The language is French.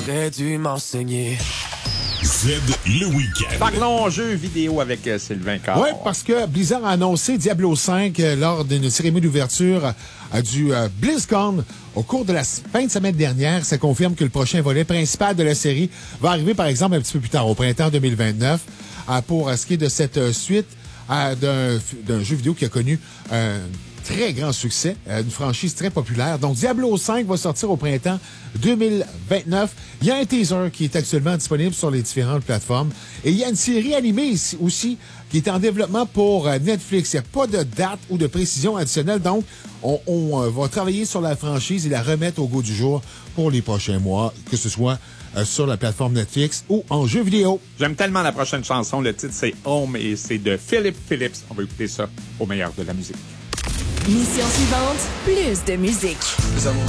T'aurais dû m'enseigner. Z le week-end. Parlons jeux vidéo avec Sylvain Carr. Oui, parce que Blizzard a annoncé Diablo 5 lors d'une cérémonie d'ouverture du BlizzCon au cours de la fin de semaine dernière. Ça confirme que le prochain volet principal de la série va arriver, par exemple, un petit peu plus tard, au printemps 2029, pour ce qui est de cette suite d'un jeu vidéo qui a connu très grand succès, une franchise très populaire. Donc, Diablo 5 va sortir au printemps 2029. Il y a un teaser qui est actuellement disponible sur les différentes plateformes. Et il y a une série animée ici aussi qui est en développement pour Netflix. Il n'y a pas de date ou de précision additionnelle. Donc, on va travailler sur la franchise et la remettre au goût du jour pour les prochains mois, que ce soit sur la plateforme Netflix ou en jeu vidéo. J'aime tellement la prochaine chanson. Le titre, c'est Home et c'est de Philip Phillips. On va écouter ça au meilleur de la musique. Mission suivante, plus de musique.